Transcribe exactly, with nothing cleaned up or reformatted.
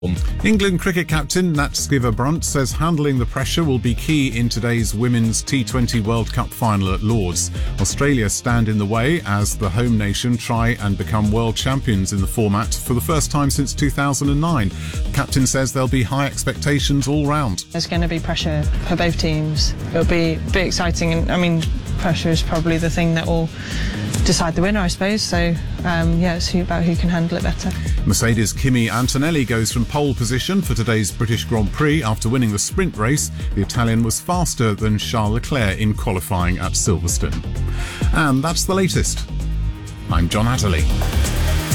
England cricket captain Nat Sciver-Brunt says handling the pressure will be key in today's Women's T twenty World Cup final at Lords. Australia stand in the way as the home nation try and become world champions in the format for the first time since two thousand nine. The captain says there'll be high expectations all round. There's going to be pressure for both teams. It'll be, be exciting, and I mean, pressure is probably the thing that will decide the winner, I suppose. So, um, yeah, it's who, about who can handle it better. Mercedes' Kimi Antonelli goes from pole position for today's British Grand Prix after winning the sprint race. The Italian was faster than Charles Leclerc in qualifying at Silverstone. And that's the latest. I'm John Atterley.